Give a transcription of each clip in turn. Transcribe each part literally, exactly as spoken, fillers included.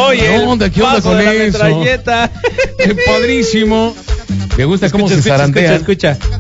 Oye, ¿Qué onda? ¿Qué onda con eso? Metralleta. ¡Qué padrísimo! Me gusta Escucha, cómo se escucha, zarantea. Escucha, escucha.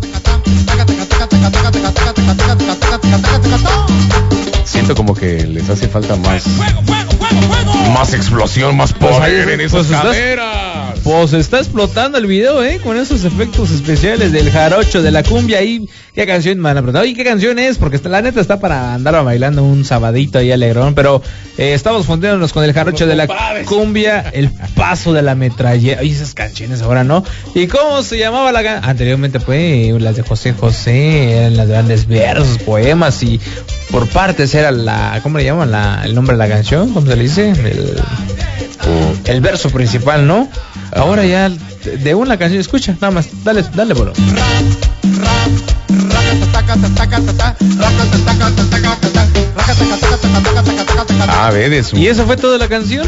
Siento como que les hace falta más más explosión, más poder en esas pues, caderas. Pues está explotando el video, ¿eh? Con esos efectos especiales del jarocho, de la cumbia. Y ¿qué canción me van a preguntar? Oye, ¿qué canción es? Porque está, la neta está para andar bailando un sabadito ahí alegrón. Pero eh, estamos fundiéndonos con el jarocho de la cumbia, el paso de la metralleta. Oye, esas canciones ahora, ¿no? ¿Y cómo se llamaba la canción? Anteriormente, pues, las de José José, eran las grandes versos, poemas y por partes era la, ¿cómo le llaman? La, el nombre de la canción, ¿cómo se le dice? El, el verso principal, ¿no? Ahora ya de una canción, escucha, nada más, dale, dale, bro. Ah, ve de su... ¿Y eso fue toda la canción?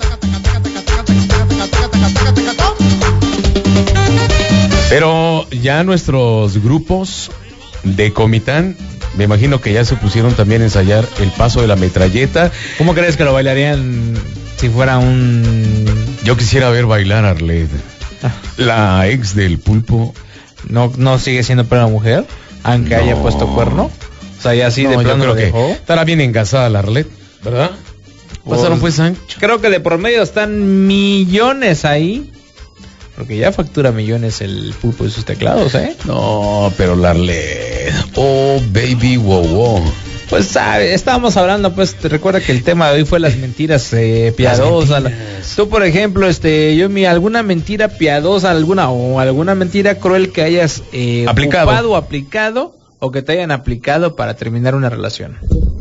Pero ya nuestros grupos de Comitán, me imagino que ya se pusieron también a ensayar el paso de la metralleta. ¿Cómo crees que lo bailarían si fuera un... Yo quisiera ver bailar a Arlet, la ex del Pulpo. ¿No, no sigue siendo para una mujer? Aunque No. haya puesto cuerno. O sea, ya así No, de yo plano creo lo que dejó. estará bien engasada la Arlet, ¿verdad? Pues, Pasaron pues ancho. creo que de por medio están millones ahí. Porque ya factura millones el Pulpo de sus teclados, ¿eh? No, pero la Arlet, oh baby, wow, wow. Pues sabe, estábamos hablando, pues te recuerda que el tema de hoy fue las mentiras eh, piadosas. Las mentiras. Tú, por ejemplo, este, yo mi alguna mentira piadosa, alguna o alguna mentira cruel que hayas eh, Aplicado. ocupado o aplicado o que te hayan aplicado para terminar una relación.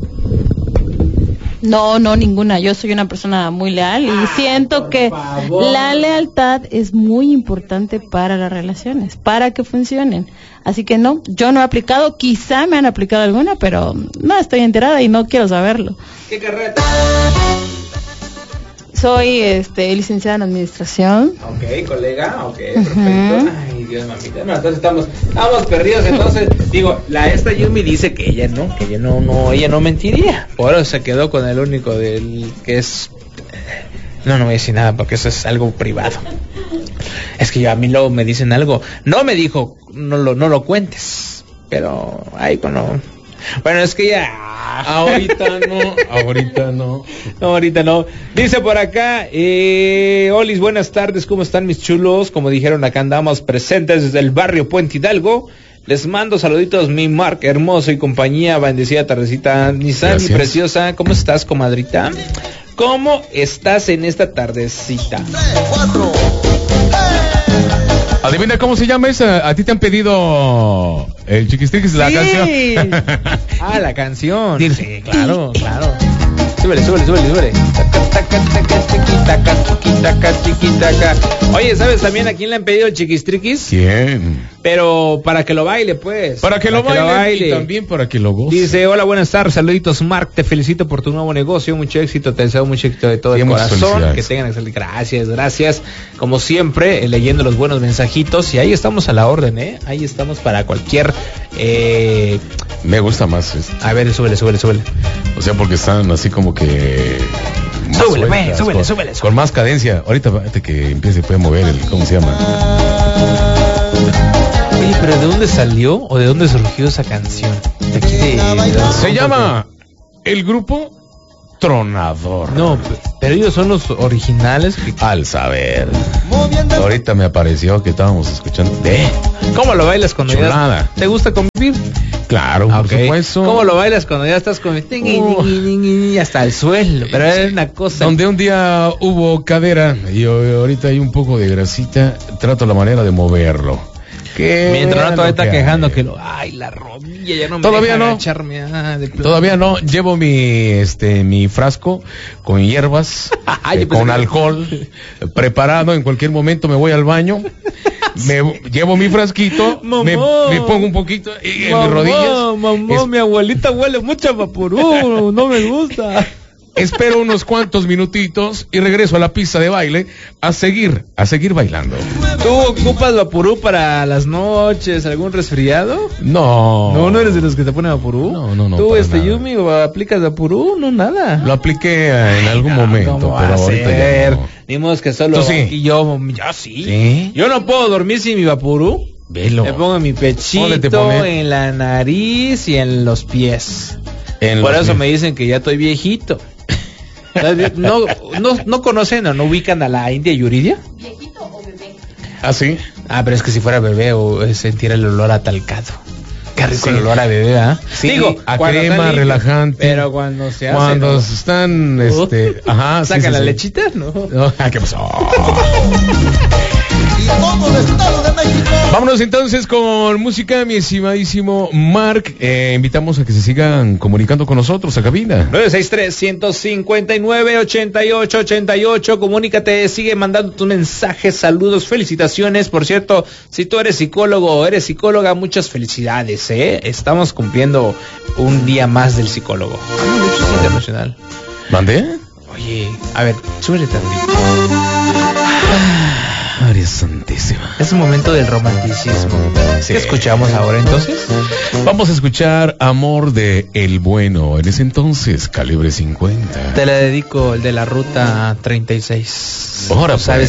No, no, ninguna. Yo soy una persona muy leal y Ah, siento que la lealtad es muy importante para las relaciones, para que funcionen. Así que no, yo no he aplicado, quizá me han aplicado alguna, pero no estoy enterada y no quiero saberlo. ¿Qué carrera? Soy este, licenciada en administración. Ok, colega, ok, perfecto. Ay, Dios, mamita. No, entonces estamos, estamos perdidos. Entonces, digo, la esta Yumi dice que ella no, que ella no, no, ella no mentiría. Por eso se quedó con el único del que es. No, no voy a decir nada porque eso es algo privado. Es que yo, a mí luego me dicen algo. No me dijo, no lo, no lo cuentes. Pero ahí cuando. Bueno, es que ya. Ahorita no, ahorita no. No, ahorita no. Dice por acá, eh, Olis, buenas tardes, ¿cómo están mis chulos? Como dijeron, acá andamos presentes desde el barrio Puente Hidalgo. Les mando saluditos, mi Mark, hermoso y compañía, bendecida tardecita. Nissan, mi preciosa, ¿cómo estás, comadrita? ¿Cómo estás en esta tardecita? Adivina cómo se llama esa. A ti te han pedido el Chiquistriquis, la Sí. canción. Ah, la canción. Sí, claro, claro. Súbele, súbele, súbele, súbele. Oye, ¿sabes también a quién le han pedido el Chiquistriquis? ¿Quién? Pero para que lo baile, pues. Para que, lo, baile, y también para que lo goce. Dice, hola, buenas tardes, saluditos, Mark, te felicito por tu nuevo negocio, mucho éxito, te deseo mucho éxito de todo Sí, el muchas corazón, felicidades. que tengan excelente, gracias, gracias, como siempre, eh, leyendo los buenos mensajitos, y ahí estamos a la orden, eh, ahí estamos para cualquier, eh... Me gusta más esto. a ver, súbele, súbele, súbele. O sea, porque están así como que... más Súbele, sueltas, ve, súbele, con, súbele, súbele. con más cadencia. Ahorita fíjate que empiece puede mover el... ¿Cómo se llama? Oye, pero ¿de dónde salió o de dónde surgió esa canción? De aquí de... de- Se llama el grupo Tronador. No, pe- pero ellos son los originales. que- Al saber. Ahorita me apareció que estábamos escuchando. ¿Eh? ¿Cómo lo bailas cuando Chulada. ya te gusta convivir? Claro, Ah, por ok. supuesto. ¿Cómo lo bailas cuando ya estás con Uh. hasta el suelo? Pero es una cosa. Donde un día hubo cadera y ahorita hay un poco de grasita, trato la manera de moverlo. ¿Qué Mientras no es todavía lo está que quejando hay? que lo, ay, la rodilla ya no me Todavía deja no. agacharme, ah, de plano. Todavía no, llevo mi este mi frasco con hierbas, Ay, eh, yo pensé con que- alcohol, preparado, en cualquier momento me voy al baño, me llevo mi frasquito, Mamá. me, me pongo un poquito en Mamá, mis rodillas. mamá, Es- mi abuelita huele mucho a vaporú, no me gusta. espero unos cuantos minutitos y regreso a la pista de baile a seguir, a seguir bailando. ¿Tú ocupas Vaporú para las noches, algún resfriado? No. No, no eres de los que te ponen Vaporú. No, no, no. ¿Tú, este, nada. Yumi, aplicas Vaporú? No, nada. Lo apliqué en algún Ay, momento, ¿cómo pero ahorita ya no. Ni modo que solo sí? Y yo, yo sí. sí. Yo no puedo dormir sin mi Vaporú. Velo. Me pongo en mi pechito, en la nariz y en los pies. En Por los eso pies. Me dicen que ya estoy viejito. No, no, no conocen o no ubican a la India Yuridia. ¿Viejito o bebé? ¿Ah, sí? Ah, pero es que si fuera bebé o sentir el olor a talcado. Qué rico sí. El olor a bebé, ¿ah? ¿eh? Sí, digo, a crema, relajante. Pero cuando se hace. Cuando ¿no? están, este, ajá. ¿Sacan sí, sí, la sí. lechita? No. no. ¿Qué pasó? Y todo el Estado de México. Vámonos entonces con música, mi estimadísimo Mark. Eh, invitamos a que se sigan comunicando con nosotros a cabina. nueve seis tres, uno cinco nueve, ocho ocho ocho ocho. Comunícate, sigue mandando tus mensajes, saludos, felicitaciones. Por cierto, si tú eres psicólogo o eres psicóloga, muchas felicidades, ¿eh? Estamos cumpliendo un día más del psicólogo. Ah, de hecho es internacional. ¿Mandé? Oye, a ver, súbele tantito. María Santísima. Es un momento del romanticismo. Sí. ¿Qué escuchamos ahora entonces? Vamos a escuchar Amor de El Bueno. En ese entonces, Calibre cincuenta. Te la dedico, el de la ruta treinta y seis. Ahora, ¿sabes?